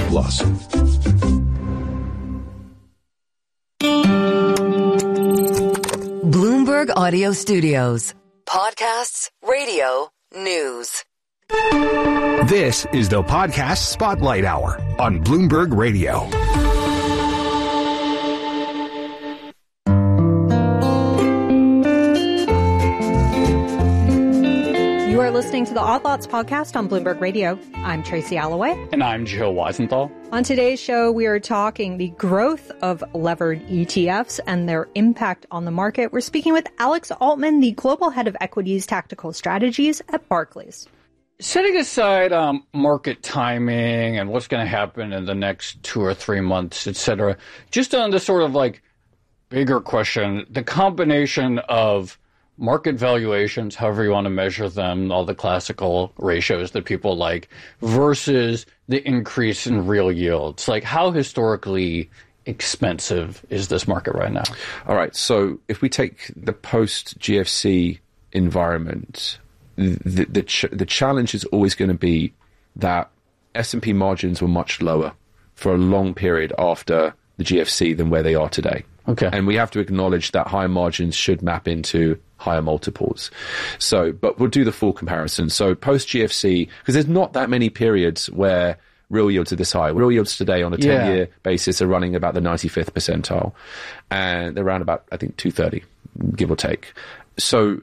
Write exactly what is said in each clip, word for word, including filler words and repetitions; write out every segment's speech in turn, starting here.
plus. Bloomberg Audio Studios. Podcasts, radio, news. This is the Podcast Spotlight Hour on Bloomberg Radio. You are listening to the Odd Lots podcast on Bloomberg Radio. I'm Tracy Alloway. And I'm Joe Weisenthal. On today's show, we are talking the growth of levered E T Fs and their impact on the market. We're speaking with Alex Altman, the global head of equities tactical strategies at Barclays. Setting aside um, market timing and what's going to happen in the next two or three months, et cetera, just on the sort of like bigger question, the combination of market valuations, however you want to measure them, all the classical ratios that people like, versus the increase in real yields. Like, how historically expensive is this market right now? All right. So if we take the post-G F C environment, the the, ch- the challenge is always going to be that S and P margins were much lower for a long period after the G F C than where they are today. Okay. And we have to acknowledge that higher margins should map into higher multiples. So, but we'll do the full comparison. So post G F C, because there's not that many periods where real yields are this high. Real yields today on a ten-year yeah. basis are running about the ninety-fifth percentile. And they're around about, I think, two thirty, give or take. So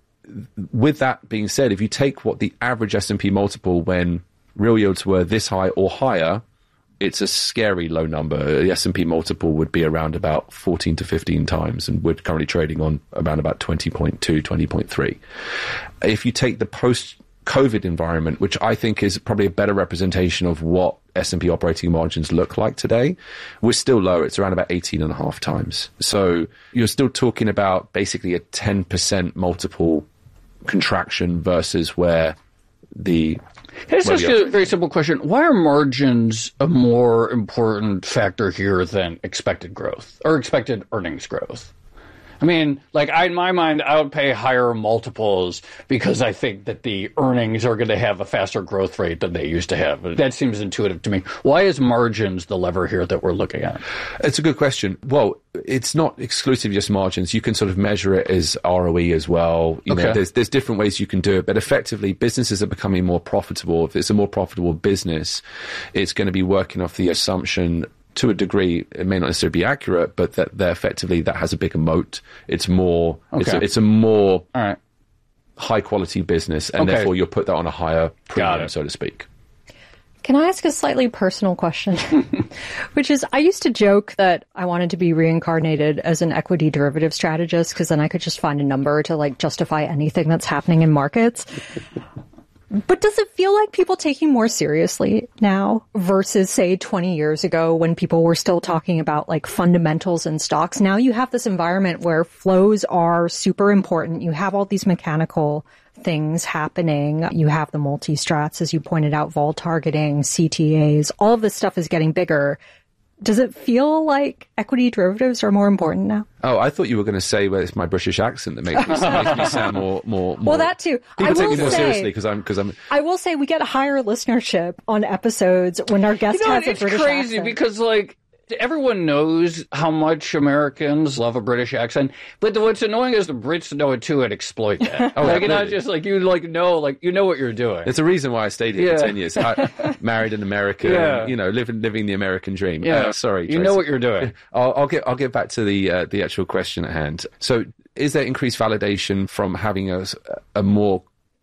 with that being said, if you take what the average S and P multiple when real yields were this high or higher, it's a scary low number. The S and P multiple would be around about fourteen to fifteen times, and we're currently trading on around about twenty point two, twenty point three. If you take the post-COVID environment, which I think is probably a better representation of what S and P operating margins look like today, we're still low. It's around about eighteen and a half times. So you're still talking about basically a ten percent multiple contraction versus where the... Can I just ask you a very simple question? Why are margins a more important factor here than expected growth or expected earnings growth? I mean, like, I, in my mind, I would pay higher multiples because I think that the earnings are going to have a faster growth rate than they used to have. That seems intuitive to me. Why is margins the lever here that we're looking at? It's a good question. Well, it's not exclusively just margins. You can sort of measure it as R O E as well. You okay. know, there's, there's different ways you can do it, but effectively businesses are becoming more profitable. If it's a more profitable business, it's going to be working off the assumption, to a degree, it may not necessarily be accurate, but that they're effectively that has a bigger moat. It's more, okay. it's, a, it's a more All right. high quality business, and okay. therefore you'll put that on a higher premium, so to speak. Can I ask a slightly personal question? Which is, I used to joke that I wanted to be reincarnated as an equity derivative strategist because then I could just find a number to like justify anything that's happening in markets. But does it feel like people take you more seriously now versus, say, twenty years ago when people were still talking about like fundamentals in stocks? Now you have this environment where flows are super important. You have all these mechanical things happening. You have the multi-strats, as you pointed out, vol targeting, C T As. All of this stuff is getting bigger. Does it feel like equity derivatives are more important now? Oh, I thought you were going to say, well, it's my British accent that makes me, makes me sound more, more, more... Well, that too. People I will take me more say, seriously because I'm, because I'm... I will say we get a higher listenership on episodes when our guest you know, has a it's British crazy accent. because, like, everyone knows how much Americans love a British accent, but what's annoying is the Brits know it too and exploit that. Oh, like, you know, absolutely. just like you like know, like you know what you're doing. There's a reason why I stayed here Yeah. for ten years. I married an American, Yeah. you know, living living the American dream. Yeah, Uh, sorry, you Tracy. know what you're doing. I'll, I'll get I'll get back to the uh, the actual question at hand. So, is there increased validation from having a a more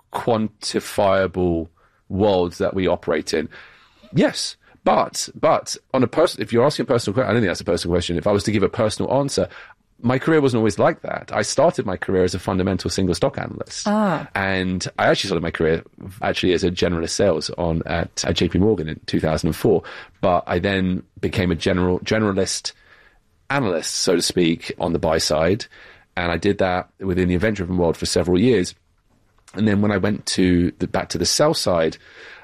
quantifiable world that we operate in? Yes. But, but on a person, if you're asking a personal question, I don't think that's a personal question. If I was to give a personal answer, my career wasn't always like that. I started my career as a fundamental single stock analyst. Ah. And I actually started my career actually as a generalist sales on at, at J P Morgan in two thousand four. But I then became a general generalist analyst, so to speak, on the buy side. And I did that within the event-driven world for several years. And then when I went to the, back to the sell side,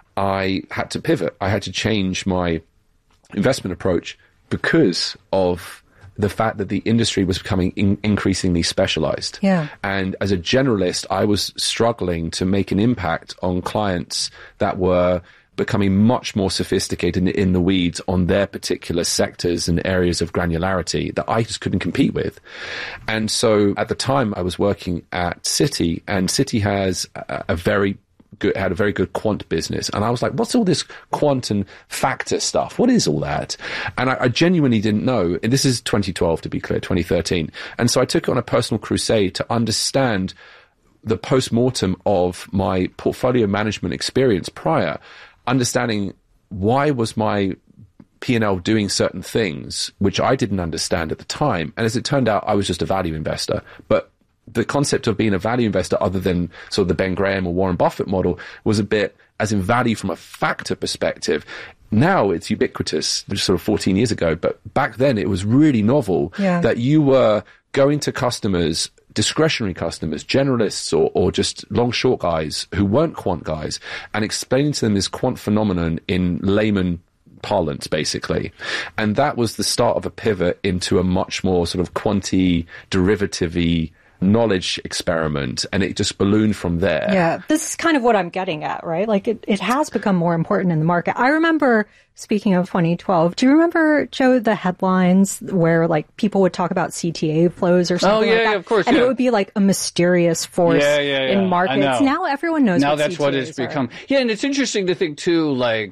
I had to pivot. I had to change my investment approach because of the fact that the industry was becoming in- increasingly specialized. Yeah. And as a generalist, I was struggling to make an impact on clients that were becoming much more sophisticated in, in the weeds on their particular sectors and areas of granularity that I just couldn't compete with. And so at the time I was working at Citi, and Citi has a, a very good, had a very good quant business. And I was like, what's all this quant and factor stuff? What is all that? And I, I genuinely didn't know. And this is twenty twelve, to be clear, twenty thirteen. And so I took it on a personal crusade to understand the post-mortem of my portfolio management experience prior, understanding why was my P and L doing certain things, which I didn't understand at the time. And as it turned out, I was just a value investor. But the concept of being a value investor, other than sort of the Ben Graham or Warren Buffett model, was a bit, as in value from a factor perspective. Now it's ubiquitous, which is sort of fourteen years ago. But back then it was really novel yeah. that you were going to customers, discretionary customers, generalists or, or just long short guys who weren't quant guys, and explaining to them this quant phenomenon in layman parlance, basically. And that was the start of a pivot into a much more sort of quanty, derivative-y knowledge experiment, and it just ballooned from there. Yeah, this is kind of what I'm getting at, right? Like it, it has become more important in the market. I remember, speaking of twenty twelve, do you remember, Joe, the headlines where like people would talk about C T A flows or something oh, yeah, like that? Yeah, of course. And yeah. it would be like a mysterious force yeah, yeah, yeah. in markets. Now everyone knows now what that's C T As what it's are. become. Yeah, and it's interesting to think too, like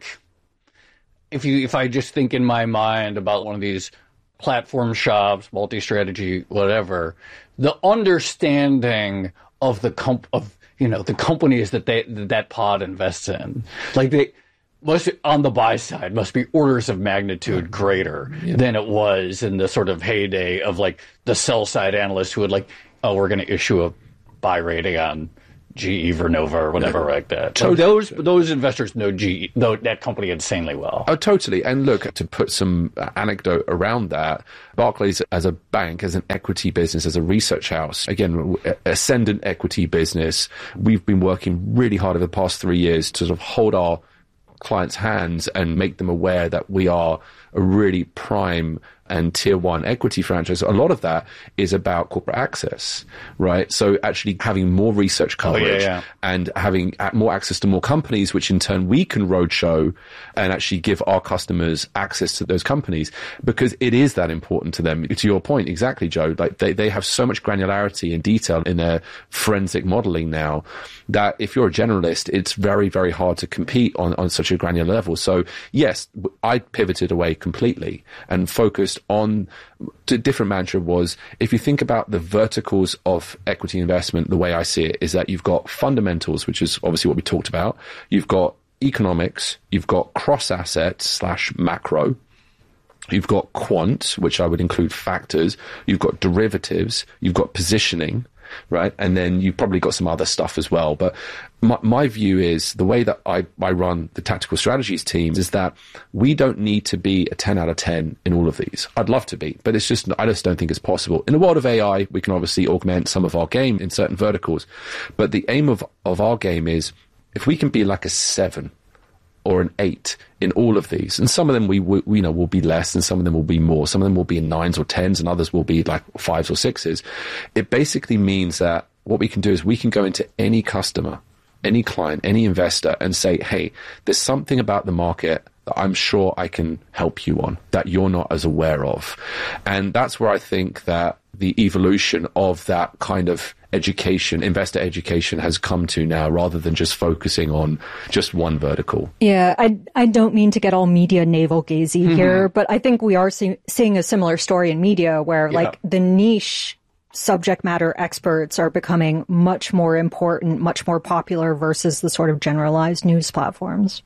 if you if I just think in my mind about one of these platform shops, multi-strategy, whatever, the understanding of the comp of you know the companies that they that, that pod invests in, like they must on the buy side must be orders of magnitude greater yeah. than it was in the sort of heyday of like the sell side analysts who would like, oh, we're going to issue a buy rating on G E, Vernova, or whatever yeah. like that. So those those investors know G E, though that company insanely well. Oh, totally. And look, to put some anecdote around that, Barclays as a bank, as an equity business, as a research house, again, ascendant equity business, we've been working really hard over the past three years to sort of hold our clients' hands and make them aware that we are a really prime and tier one equity franchise. A lot of that is about corporate access, right? So actually having more research coverage oh, yeah, yeah. and having more access to more companies, which in turn we can roadshow and actually give our customers access to those companies, because it is that important to them. To your point, exactly, Joe, like they, they have so much granularity and detail in their forensic modeling now that if you're a generalist, it's very, very hard to compete on, on such a granular level. So yes, I pivoted away completely and focused on a different mantra. Was, if you think about the verticals of equity investment, the way I see it is that you've got fundamentals, which is obviously what we talked about. You've got economics, you've got cross assets slash macro, you've got quant, which I would include factors, you've got derivatives, you've got positioning, right? And then you've probably got some other stuff as well. But my, my view is, the way that I, I run the tactical strategies teams is that we don't need to be a ten out of ten in all of these. I'd love to be, but it's just, I just don't think it's possible. In the world of A I, we can obviously augment some of our game in certain verticals. But the aim of, of our game is, if we can be like a seven or an eight in all of these, and some of them we, we you know will be less, and some of them will be more. Some of them will be in nines or tens, and others will be like fives or sixes. It basically means that what we can do is we can go into any customer, any client, any investor, and say, hey, there's something about the market that I'm sure I can help you on that you're not as aware of. And that's where I think that the evolution of that kind of education, investor education, has come to now, rather than just focusing on just one vertical. Yeah, I I don't mean to get all media navel-gazy mm-hmm. here, but I think we are see, seeing a similar story in media where yeah. like the niche subject matter experts are becoming much more important, much more popular versus the sort of generalized news platforms.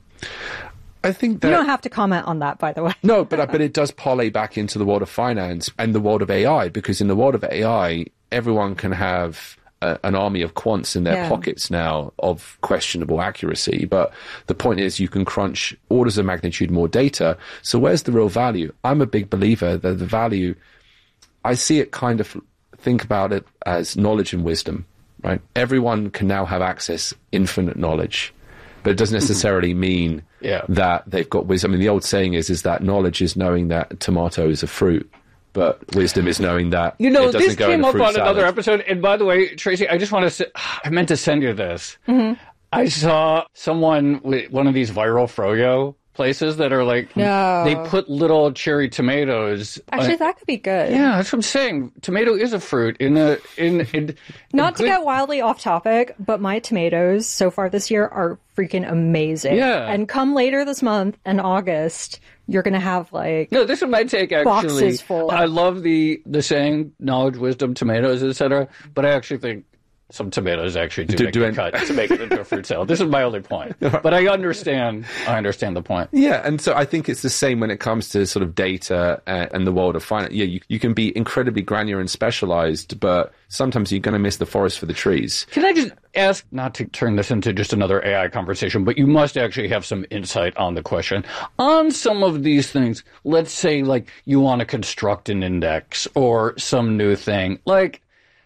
I think that you don't have to comment on that, by the way. No, but but it does parlay back into the world of finance and the world of A I, because in the world of A I, everyone can have a, an army of quants in their yeah. pockets now of questionable accuracy. But the point is, you can crunch orders of magnitude more data. So where's the real value? I'm a big believer that the value, I see it kind of, think about it as knowledge and wisdom, right? Everyone can now have access, infinite knowledge. But it doesn't necessarily mean yeah. that they've got wisdom. I mean, the old saying is, is that knowledge is knowing that a tomato is a fruit, but wisdom is knowing that you know, it doesn't this go came in a up fruit on salad. another episode. And by the way, Tracy, I just want to say, I meant to send you this. Mm-hmm. I saw someone with one of these viral froyo places that are like, no. they put little cherry tomatoes. Actually, on, that could be good. Yeah, that's what I'm saying. Tomato is a fruit in a in. in Not a to good, get wildly off topic, but my tomatoes so far this year are freaking amazing. Yeah. And come later this month in August, you're gonna have like no. This is my take. Actually, boxes full. I love the the saying, knowledge, wisdom, tomatoes, et cetera. But I actually think some tomatoes actually do, Do- make do the it- cut to make it into a fruit salad. This is my only point. But I understand. I understand the point. Yeah, and so I think it's the same when it comes to sort of data and, and the world of finance. Yeah, you, you can be incredibly granular and specialized, but sometimes you're going to miss the forest for the trees. Can I just ask, not to turn this into just another A I conversation, but you must actually have some insight on the question. On some of these things, let's say like you want to construct an index or some new thing, like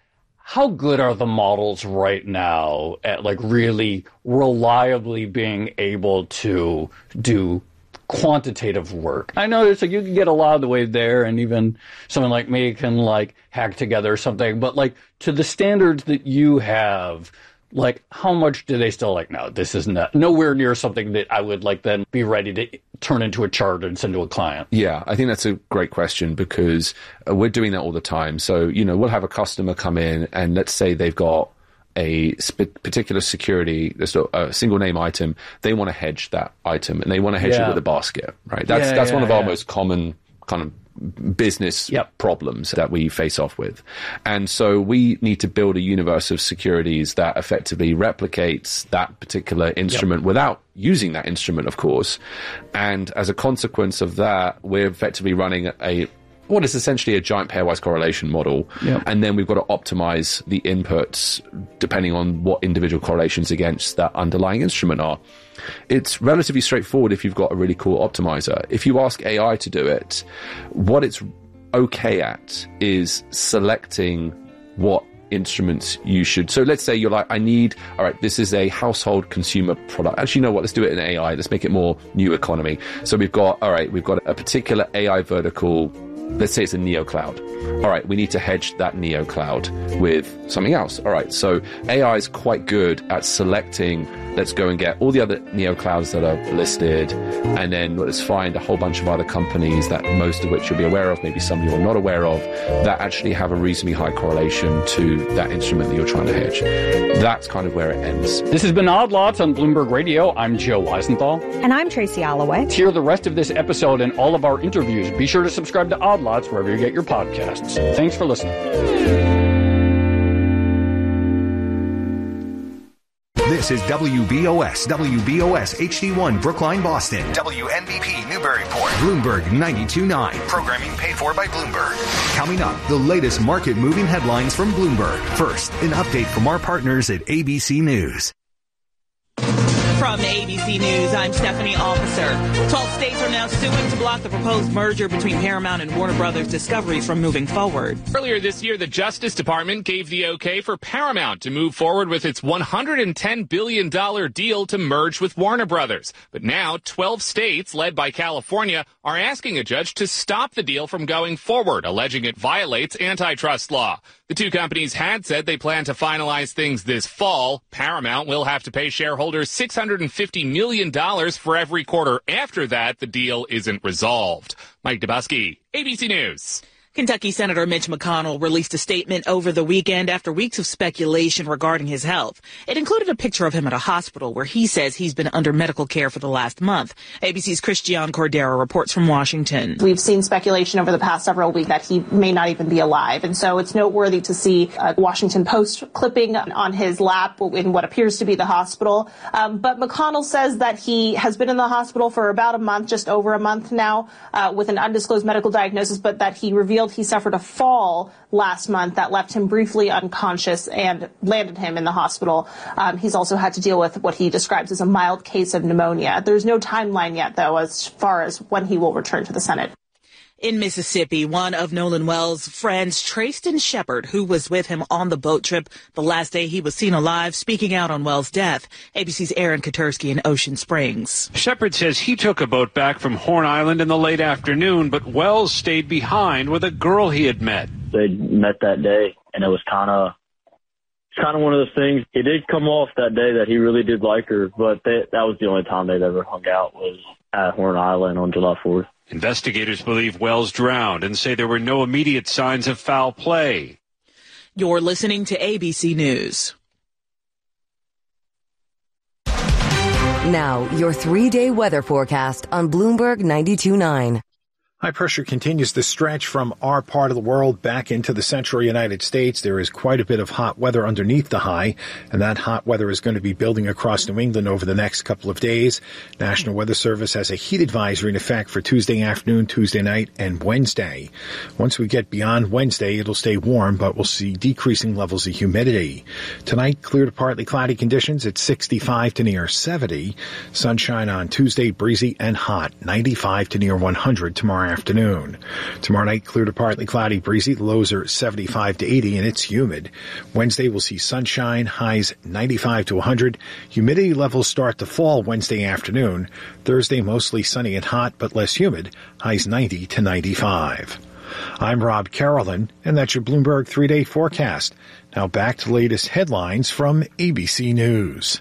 how good are the models right now at like really reliably being able to do quantitative work? I know it's like you can get a lot of the way there, and even someone like me can like hack together something, but like to the standards that you have, like how much do they still like, no, this is not nowhere near something that I would like then be ready to turn into a chart and send to a client? Yeah, I think that's a great question because uh, we're doing that all the time. So, you know, we'll have a customer come in and let's say they've got a sp- particular security, there's a, a single name item. They want to hedge that item and they want to hedge Yeah. it with a basket, right? That's, Yeah, that's yeah, one of our yeah. most common kind of business Yep. problems that we face off with. And so we need to build a universe of securities that effectively replicates that particular instrument yep. without using that instrument, of course. And as a consequence of that, we're effectively running a what is essentially a giant pairwise correlation model. Yep. And then we've got to optimize the inputs depending on what individual correlations against that underlying instrument are. It's relatively straightforward if you've got a really cool optimizer. If you ask A I to do it, what it's okay at is selecting what instruments you should. So let's say you're like, I need, all right, this is a household consumer product. Actually, you know what? Let's do it in A I. Let's make it more new economy. So we've got, all right, we've got a particular A I vertical. Let's say it's a NeoCloud. All right, we need to hedge that NeoCloud with something else. All right, so A I is quite good at selecting, let's go and get all the other NeoClouds that are listed, and then let's find a whole bunch of other companies that most of which you'll be aware of, maybe some you're not aware of, that actually have a reasonably high correlation to that instrument that you're trying to hedge. That's kind of where it ends. This has been Odd Lots on Bloomberg Radio. I'm Joe Weisenthal. And I'm Tracy Alloway. To hear the rest of this episode and all of our interviews, be sure to subscribe to Odd Lots wherever you get your podcasts. Thanks for listening. This is W B O S, W B O S H D one, Brookline, Boston. W N B P, Newburyport. Bloomberg ninety-two point nine. Programming paid for by Bloomberg. Coming up, the latest market-moving headlines from Bloomberg. First, an update from our partners at A B C News. From A B C News, I'm Stephanie Officer. Twelve states are now suing to block the proposed merger between Paramount and Warner Brothers Discovery from moving forward. Earlier this year, the Justice Department gave the okay for Paramount to move forward with its one hundred ten billion dollars deal to merge with Warner Brothers. But now, twelve states, led by California, are asking a judge to stop the deal from going forward, alleging it violates antitrust law. The two companies had said they plan to finalize things this fall. Paramount will have to pay shareholders six hundred fifty million dollars for every quarter after that the deal isn't resolved. Mike Dubusky, A B C News. Kentucky Senator Mitch McConnell released a statement over the weekend after weeks of speculation regarding his health. It included a picture of him at a hospital where he says he's been under medical care for the last month. A B C's Christiane Cordero reports from Washington. We've seen speculation over the past several weeks that he may not even be alive. And so it's noteworthy to see a Washington Post clipping on his lap in what appears to be the hospital. Um, but McConnell says that he has been in the hospital for about a month, just over a month now, uh, with an undisclosed medical diagnosis, but that he revealed he suffered a fall last month that left him briefly unconscious and landed him in the hospital. Um, he's also had to deal with what he describes as a mild case of pneumonia. There's no timeline yet, though, as far as when he will return to the Senate. In Mississippi, one of Nolan Wells' friends, Trayston Shepard, who was with him on the boat trip the last day he was seen alive, speaking out on Wells' death. A B C's Aaron Katursky in Ocean Springs. Shepard says he took a boat back from Horn Island in the late afternoon, but Wells stayed behind with a girl he had met. They met that day, and it was kind of It's kind of one of those things. He did come off that day that he really did like her, but they, that was the only time they'd ever hung out was at Horn Island on July fourth. Investigators believe Wells drowned and say there were no immediate signs of foul play. You're listening to A B C News. Now, your three-day weather forecast on Bloomberg ninety-two point nine. High pressure continues to stretch from our part of the world back into the central United States. There is quite a bit of hot weather underneath the high, and that hot weather is going to be building across New England over the next couple of days. National Weather Service has a heat advisory in effect for Tuesday afternoon, Tuesday night, and Wednesday. Once we get beyond Wednesday, it'll stay warm, but we'll see decreasing levels of humidity. Tonight, clear to partly cloudy conditions at sixty-five to near seventy. Sunshine on Tuesday, breezy and hot, ninety-five to near one hundred tomorrow afternoon. Tomorrow night, clear to partly cloudy, breezy. The lows are seventy-five to eighty, and it's humid. Wednesday, we'll see sunshine, highs ninety-five to one hundred. Humidity levels start to fall Wednesday afternoon. Thursday, mostly sunny and hot, but less humid. Highs ninety to ninety-five. I'm Rob Carolyn, and that's your Bloomberg three-day forecast. Now back to the latest headlines from A B C News.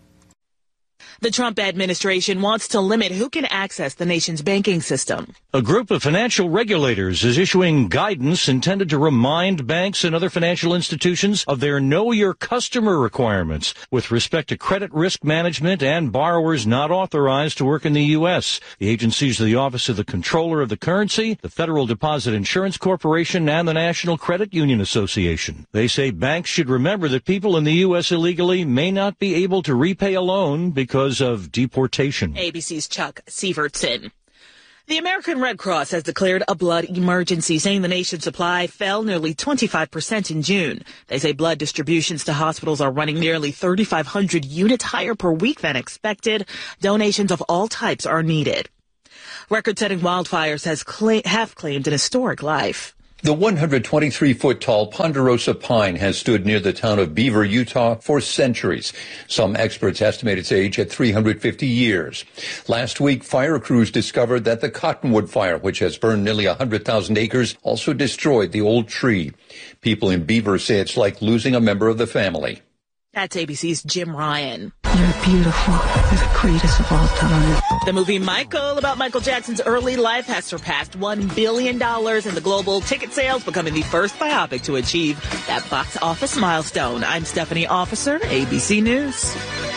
The Trump administration wants to limit who can access the nation's banking system. A group of financial regulators is issuing guidance intended to remind banks and other financial institutions of their Know Your Customer requirements with respect to credit risk management and borrowers not authorized to work in the U S. The agencies are the Office of the Comptroller of the Currency, the Federal Deposit Insurance Corporation, and the National Credit Union Association. They say banks should remember that people in the U S illegally may not be able to repay a loan because of deportation. A B C's Chuck Sievertson. The American Red Cross has declared a blood emergency, saying the nation's supply fell nearly twenty-five percent in June. They say blood distributions to hospitals are running nearly thirty-five hundred units higher per week than expected. Donations of all types are needed. Record-setting wildfires has cla- have claimed an historic life. The one hundred twenty-three foot tall ponderosa pine has stood near the town of Beaver, Utah for centuries. Some experts estimate its age at three hundred fifty years. Last week, fire crews discovered that the Cottonwood Fire, which has burned nearly one hundred thousand acres, also destroyed the old tree. People in Beaver say it's like losing a member of the family. That's A B C's Jim Ryan. You're beautiful. You're the greatest of all time. The movie Michael, about Michael Jackson's early life, has surpassed one billion dollars in the global ticket sales, becoming the first biopic to achieve that box office milestone. I'm Stephanie Officer, A B C News.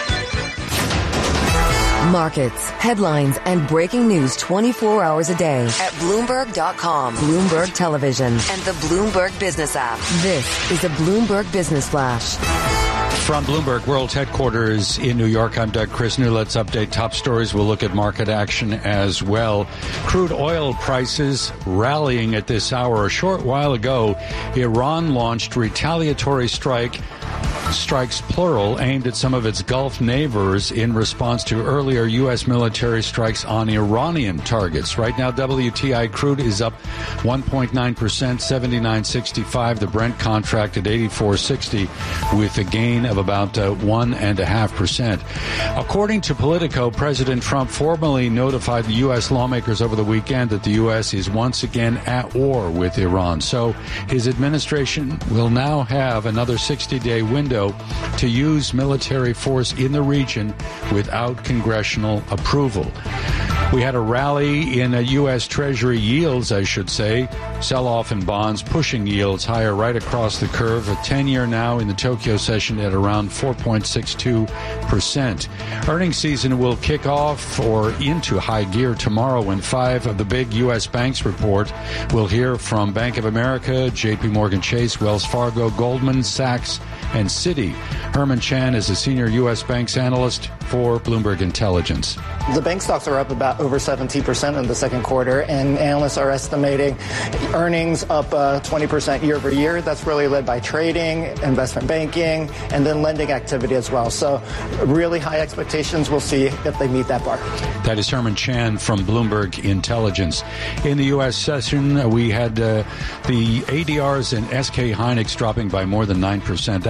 Markets, headlines, and breaking news twenty-four hours a day at Bloomberg dot com, Bloomberg Television, and the Bloomberg Business app. This is a Bloomberg Business Flash. From Bloomberg World Headquarters in New York, I'm Doug Christner. Let's update top stories. We'll look at market action as well. Crude oil prices rallying at this hour. A short while ago, Iran launched retaliatory strike strikes, plural, aimed at some of its Gulf neighbors in response to earlier U S military strikes on Iranian targets. Right now, W T I crude is up one point nine percent, seventy-nine sixty-five. The Brent contract at eighty-four sixty with a gain of about uh, one and a half percent. According to Politico, President Trump formally notified the U S lawmakers over the weekend that the U S is once again at war with Iran. So his administration will now have another sixty-day window to use military force in the region without congressional approval. We had a rally in a U S Treasury yields, I should say, sell-off in bonds, pushing yields higher right across the curve. A ten-year now in the Tokyo session at around four point six two percent. Earnings season will kick off or into high gear tomorrow when five of the big U S banks report. We'll hear from Bank of America, J P Morgan Chase, Wells Fargo, Goldman Sachs, and Citi. Herman Chan is a senior U S banks analyst for Bloomberg Intelligence. The bank stocks are up about over seventeen percent in the second quarter, and analysts are estimating earnings up uh, twenty percent year over year. That's really led by trading, investment banking, and then lending activity as well. So really high expectations. We'll see if they meet that bar. That is Herman Chan from Bloomberg Intelligence. In the U S session, we had uh, the A D Rs and S K Hynix dropping by more than nine percent. That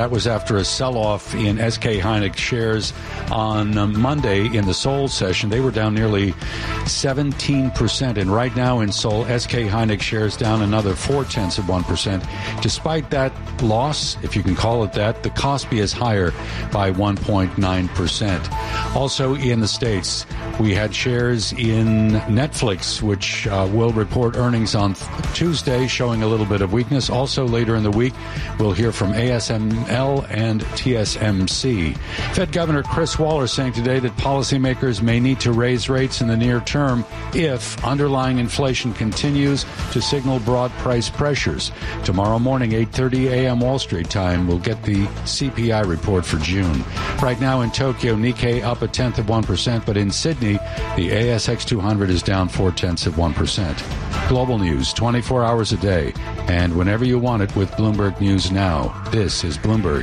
That was after a sell-off in S K Hynix shares on uh, Monday in the Seoul session. They were down nearly seventeen percent. And right now in Seoul, S K Hynix shares down another four-tenths of one percent. Despite that loss, if you can call it that, the Kospi is higher by one point nine percent. Also in the States, we had shares in Netflix, which uh, will report earnings on th- Tuesday, showing a little bit of weakness. Also later in the week, we'll hear from A S M L and T S M C. Fed Governor Chris Waller saying today that policymakers may need to raise rates in the near term if underlying inflation continues to signal broad price pressures. Tomorrow morning, eight thirty a.m. Wall Street time, we'll get the C P I report for June. Right now in Tokyo, Nikkei up a tenth of one percent, but in Sydney, the A S X two hundred is down four-tenths of one percent. Global news, twenty-four hours a day, and whenever you want it with Bloomberg News Now. This is Bloomberg.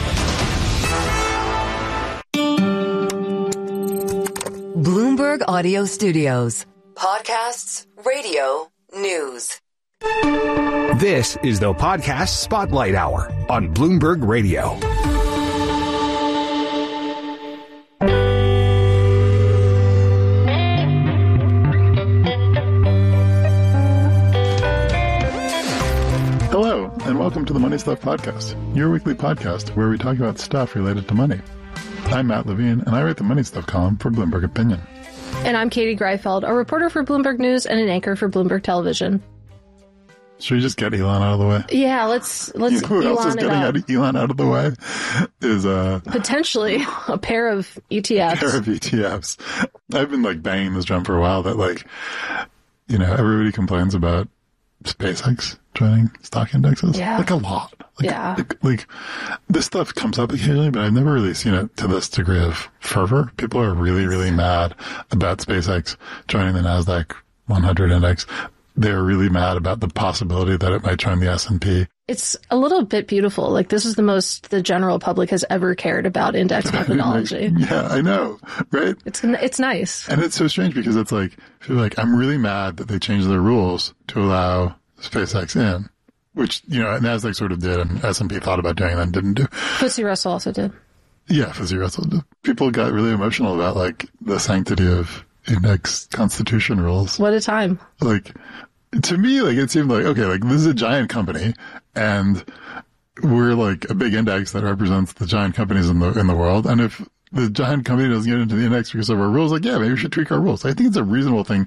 Bloomberg Audio Studios. Podcasts, radio, news. This is the Podcast Spotlight Hour on Bloomberg Radio. Hello, and welcome to the Money Stuff Podcast, your weekly podcast where we talk about stuff related to money. I'm Matt Levine, and I write the Money Stuff column for Bloomberg Opinion. And I'm Katie Greifeld, a reporter for Bloomberg News and an anchor for Bloomberg Television. Should we just get Elon out of the way? Yeah, let's let's you know who Elon else is it getting up. out of Elon out of the way is uh, Potentially a pair of E T Fs. a pair of E T Fs. I've been like banging this drum for a while that like, you know, everybody complains about SpaceX joining stock indexes. Yeah. Like a lot. Like, yeah. Like, like this stuff comes up occasionally, but I've never really seen it to this degree of fervor. People are really, really mad about SpaceX joining the NASDAQ one hundred index. They're really mad about the possibility that it might join the S and P. It's a little bit beautiful. Like, this is the most the general public has ever cared about index methodology. Like, yeah, I know, right? It's it's nice. And it's so strange because it's like, feel like I'm really mad that they changed their rules to allow SpaceX in, which, you know, NASDAQ sort of did and S and P thought about doing and then didn't do. F T S E Russell also did. Yeah, F T S E Russell did. People got really emotional about, like, the sanctity of index constitution rules. What a time. Like, to me, like, it seemed like, okay, like, this is a giant company, and we're, like, a big index that represents the giant companies in the in the world, and if the giant company doesn't get into the index because of our rules, like, yeah, maybe we should tweak our rules. I think it's a reasonable thing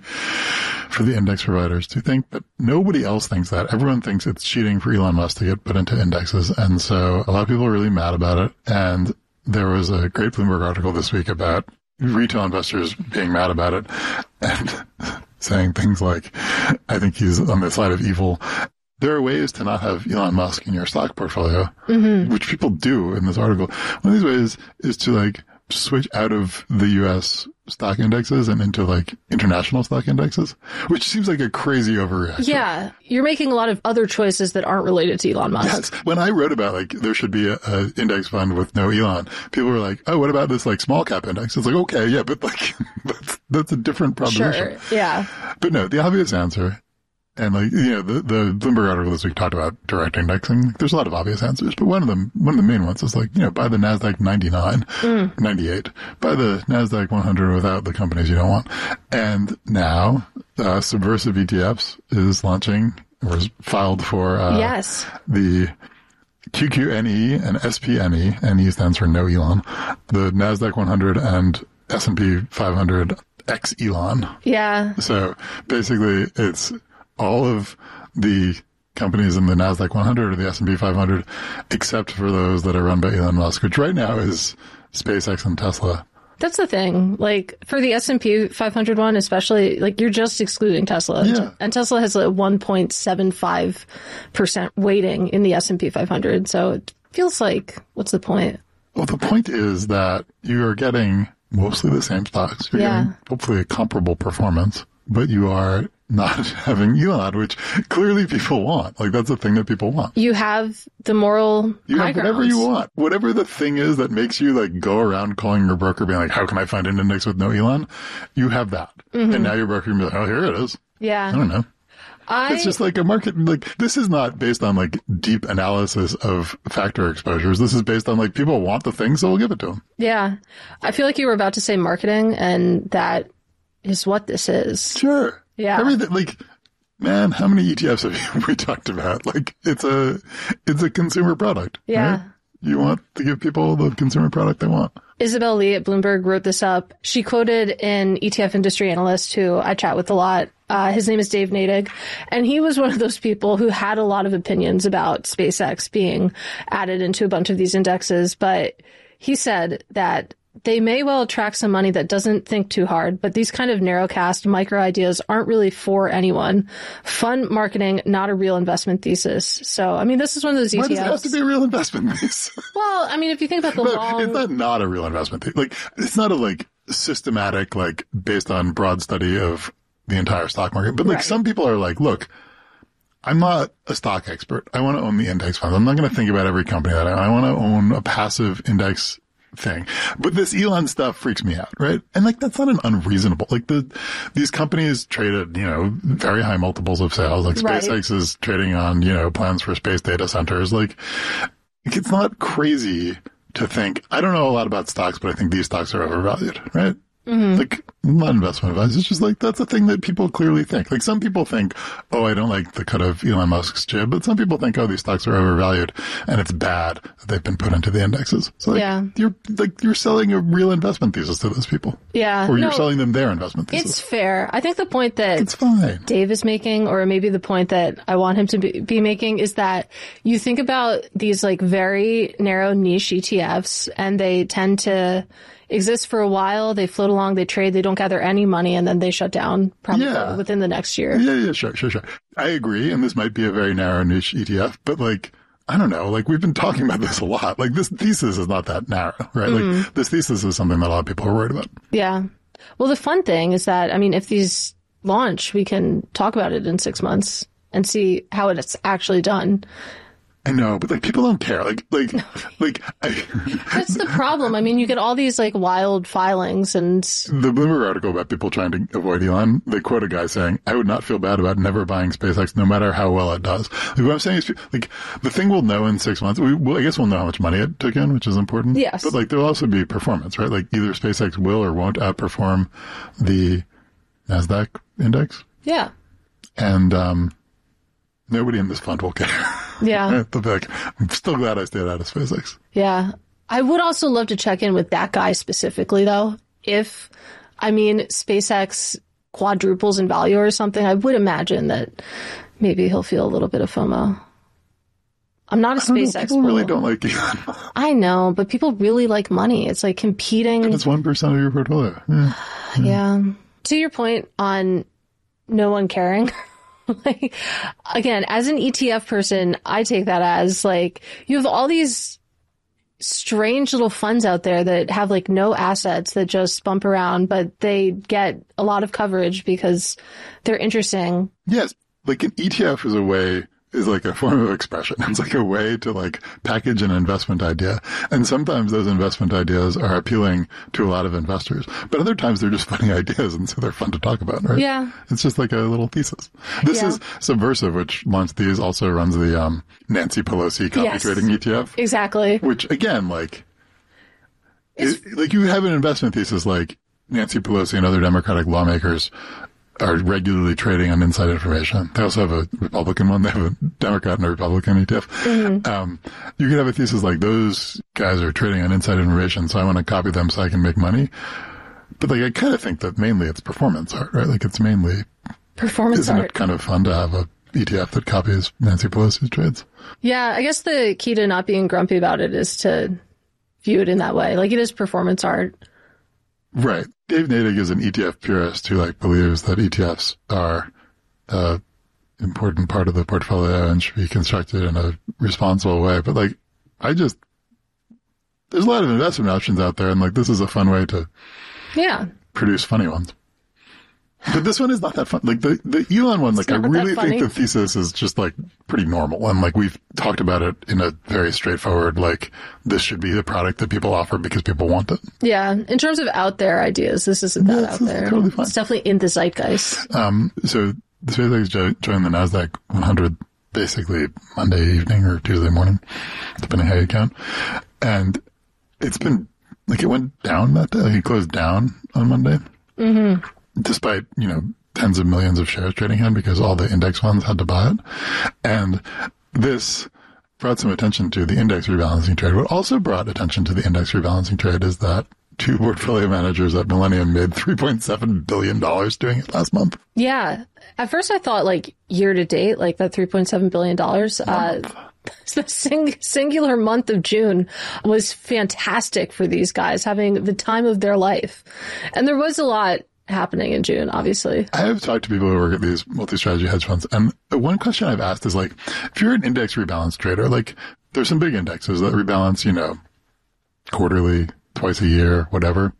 for the index providers to think, but nobody else thinks that. Everyone thinks it's cheating for Elon Musk to get put into indexes, and so a lot of people are really mad about it, and there was a great Bloomberg article this week about retail investors being mad about it, and saying things like, I think he's on the side of evil. There are ways to not have Elon Musk in your stock portfolio, mm-hmm. which people do in this article. One of these ways is to like switch out of the U S stock indexes and into like international stock indexes, which seems like a crazy overreaction. Yeah. You're making a lot of other choices that aren't related to Elon Musk. Yes. When I wrote about like there should be a, a index fund with no Elon, people were like, oh, what about this like small cap index? It's like, okay, yeah, but like that's, that's a different proposition. Sure. Yeah. But no, the obvious answer, and like, you know, the, the Bloomberg article this week talked about direct indexing. There's a lot of obvious answers, but one of them, one of the main ones is like, you know, buy the NASDAQ ninety-nine, mm. ninety-eight, buy the NASDAQ one hundred without the companies you don't want. And now, uh, Subversive E T Fs is launching, or is filed for, uh, yes. the Q Q N E and S P N E, N E stands for no Elon, the NASDAQ one hundred and S and P five hundred X Elon. Yeah. So basically it's all of the companies in the NASDAQ one hundred or the S and P five hundred, except for those that are run by Elon Musk, which right now is SpaceX and Tesla. That's the thing. Like, for the S and P five hundred one, especially, like, you're just excluding Tesla. Yeah. And Tesla has a one point seven five percent weighting in the S and P five hundred. So it feels like, what's the point? Well, the point is that you are getting mostly the same stocks. You're yeah. getting hopefully a comparable performance, but you are not having Elon, which clearly people want. Like, that's the thing that people want. You have the moral You high have whatever grounds. you want. Whatever the thing is that makes you, like, go around calling your broker being like, how can I find an index with no Elon? You have that. Mm-hmm. And now your broker can be like, oh, here it is. Yeah. I don't know. I, it's just like a market, like, this is not based on like deep analysis of factor exposures. This is based on like people want the thing, so we'll give it to them. Yeah. I feel like you were about to say marketing, and that is what this is. Sure. Yeah. Everything, like, man, how many E T Fs have we talked about? Like, it's a, it's a consumer product. Yeah. Right? You want to give people the consumer product they want. Isabel Lee at Bloomberg wrote this up. She quoted an E T F industry analyst who I chat with a lot. Uh, his name is Dave Nadig, and he was one of those people who had a lot of opinions about SpaceX being added into a bunch of these indexes. But he said that they may well attract some money that doesn't think too hard, but these kind of narrowcast micro ideas aren't really for anyone. Fun marketing, not a real investment thesis. So, I mean, this is one of those E T Fs. Why does it have to be a real investment thesis? Well, I mean, if you think about the Look, long... It's not, not a real investment thesis. Like, it's not a, like, systematic, like, based on broad study of the entire stock market. But, like, right. Some people are like, look, I'm not a stock expert. I want to own the index funds. I'm not going to think about every company that I own. I want to own a passive index thing. But this Elon stuff freaks me out, right? And like, that's not an unreasonable, like the, these companies trade at, you know, very high multiples of sales. Like SpaceX right. is trading on, you know, plans for space data centers. Like, it's not crazy to think, I don't know a lot about stocks, but I think these stocks are overvalued, right? Mm-hmm. Like, not investment advice. It's just like, that's a thing that people clearly think. Like, some people think, oh, I don't like the cut of Elon Musk's jib, but some people think, oh, these stocks are overvalued and it's bad that they've been put into the indexes. So, like, yeah. you're, like, you're selling a real investment thesis to those people. Yeah. Or you're no, selling them their investment thesis. It's fair. I think the point that it's fine. Dave is making, or maybe the point that I want him to be, be making, is that you think about these, like, very narrow niche E T Fs, and they tend to exist for a while, they float along, they trade, they don't gather any money, and then they shut down probably yeah. within the next year. Yeah, yeah, sure, sure, sure. I agree, and this might be a very narrow niche E T F, but like, I don't know, like we've been talking about this a lot. Like this thesis is not that narrow, right? Mm. Like this thesis is something that a lot of people are worried about. Yeah. Well, the fun thing is that, I mean, if these launch, we can talk about it in six months and see how it's actually done. I know, but like people don't care. Like, like, like. I, That's the problem. I mean, you get all these like wild filings, and the Bloomberg article about people trying to avoid Elon. They quote a guy saying, "I would not feel bad about never buying SpaceX, no matter how well it does." Like, what I'm saying is, like, the thing we'll know in six months. We, well, I guess we'll know how much money it took in, which is important. Yes. But like, there'll also be performance, right? Like, either SpaceX will or won't outperform the NASDAQ index. Yeah. And um, nobody in this fund will care. Yeah. Like, I'm still glad I stayed out of SpaceX. Yeah. I would also love to check in with that guy specifically, though. If, I mean, SpaceX quadruples in value or something, I would imagine that maybe he'll feel a little bit of FOMO. I'm not a SpaceX. People bull. really don't like Elon. I know, but people really like money. It's like competing. And it's one percent of your portfolio. Yeah. yeah. yeah. To your point on no one caring. Like, again, as an E T F person, I take that as like, you have all these strange little funds out there that have like no assets that just bump around, but they get a lot of coverage because they're interesting. Yes. Like an E T F is a way, is like a form of expression. It's like a way to like package an investment idea. And sometimes those investment ideas are appealing to a lot of investors, but other times they're just funny ideas. And so they're fun to talk about, right? Yeah. It's just like a little thesis. This yeah. is Subversive, which launched these, also runs the, um, Nancy Pelosi copy yes. trading E T F. Exactly. Which again, like, it, like you have an investment thesis like Nancy Pelosi and other Democratic lawmakers are regularly trading on inside information. They also have a Republican one. They have a Democrat and a Republican E T F. Mm-hmm. Um, you could have a thesis like those guys are trading on inside information, so I want to copy them so I can make money. But like, I kind of think that mainly it's performance art, right? Like it's mainly performance isn't art. It kind of fun to have a E T F that copies Nancy Pelosi's trades? Yeah, I guess the key to not being grumpy about it is to view it in that way. Like it is performance art. Right. Dave Nadig is an E T F purist who like believes that E T Fs are a important part of the portfolio and should be constructed in a responsible way. But like, I just, there's a lot of investment options out there, and like this is a fun way to yeah produce funny ones. But this one is not that fun. Like the, the Elon one, like I really think the thesis is just like pretty normal. And like we've talked about it in a very straightforward, like this should be the product that people offer because people want it. Yeah. In terms of out there ideas, this isn't that yeah, out there. Totally fine. It's definitely in the zeitgeist. Um, so SpaceX jo- joined the NASDAQ one hundred basically Monday evening or Tuesday morning, depending how you count. And it's been, like, it went down that day. Like, it closed down on Monday. Mm-hmm. Despite, you know, tens of millions of shares trading in because all the index funds had to buy it. And this brought some attention to the index rebalancing trade. What also brought attention to the index rebalancing trade is that two portfolio managers at Millennium made three point seven billion dollars doing it last month. Yeah. At first I thought like year to date, like that three point seven billion dollars. Uh, the sing- singular month of June was fantastic for these guys, having the time of their life. And there was a lot happening in June, obviously. I have talked to people who work at these multi-strategy hedge funds, and the one question I've asked is, like, if you're an index rebalance trader, like, there's some big indexes that rebalance, you know, quarterly, twice a year, whatever.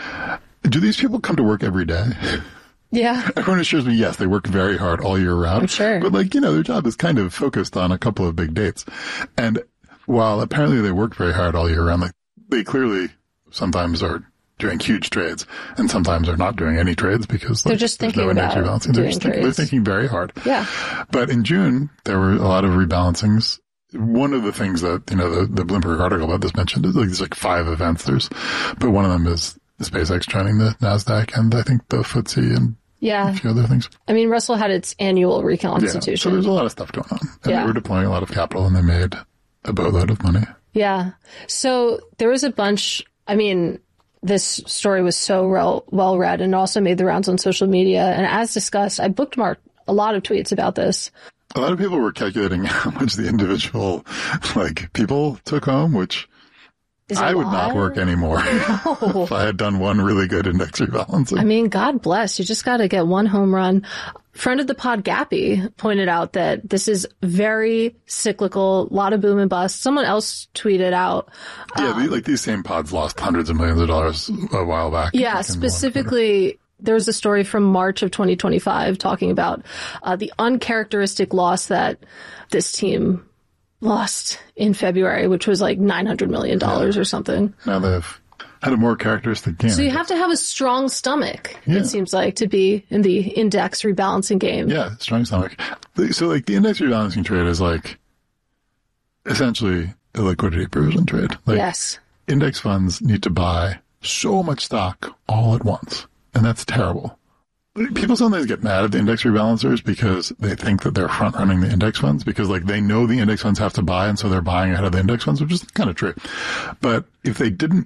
Do these people come to work every day? Yeah. Everyone assures me, yes, they work very hard all year round. I'm sure. But, like, you know, their job is kind of focused on a couple of big dates. And while apparently they work very hard all year round, like, they clearly sometimes are doing huge trades, and sometimes they're not doing any trades because they're like, just thinking no about rebalancing. doing They're, just thinking, they're trades. thinking very hard. Yeah. But in June, there were a lot of rebalancings. One of the things that, you know, the, the Bloomberg article about this mentioned is like there's like five events. There's, but one of them is SpaceX joining the NASDAQ, and I think the F T S E and Yeah. a few other things. I mean, Russell had its annual reconstitution. Yeah, so there's a lot of stuff going on. And Yeah. they were deploying a lot of capital, and they made a boatload of money. Yeah. So there was a bunch, I mean, this story was so well, well read and also made the rounds on social media. And as discussed, I bookmarked a lot of tweets about this. A lot of people were calculating how much the individual, like, people took home, which Is it I a would lot? not work anymore No. if I had done one really good index rebalancing. I mean, God bless. You just got to get one home run. Friend of the pod, Gappy, pointed out that this is very cyclical, a lot of boom and bust. Someone else tweeted out. yeah, um, the, like these same pods lost hundreds of millions of dollars a while back. Yeah, Like, in one specifically, there was a story from March of twenty twenty-five talking about uh, the uncharacteristic loss that this team lost in February, which was like nine hundred million dollars or something. Now they've had a more characteristic game. So you have to have a strong stomach, Yeah. it seems like, to be in the index rebalancing game. Yeah, strong stomach. So, like, the index rebalancing trade is, like, essentially a liquidity provision trade. Like, Yes. index funds need to buy so much stock all at once, and that's terrible. People sometimes get mad at the index rebalancers because they think that they're front running the index funds because, like, they know the index funds have to buy, and so they're buying ahead of the index funds, which is kind of true. But if they didn't